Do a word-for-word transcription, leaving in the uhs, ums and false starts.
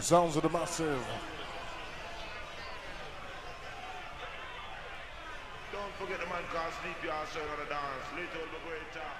Sounds of the massive. Don't forget the man called Sleepy also on the dance. Little the great time.